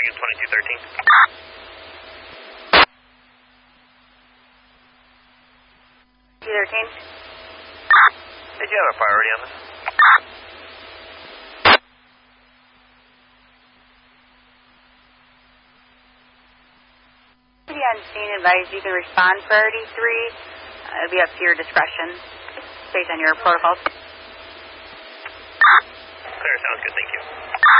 August 2213. Did you have a priority on this? The unseen advised you can respond priority 3. It'll be up to your discretion based on your protocols. Clear, sounds good, thank you.